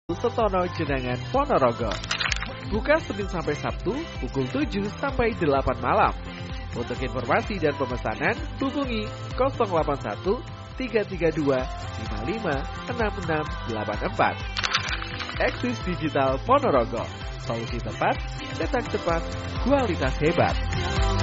Setono Jenangan Ponorogo. Buka Senin sampai Sabtu pukul 7 sampai 8 malam. Untuk informasi dan pemesanan hubungi 081 332 556684. Eksis Digital Ponorogo. Solusi tepat, datang cepat, kualitas hebat.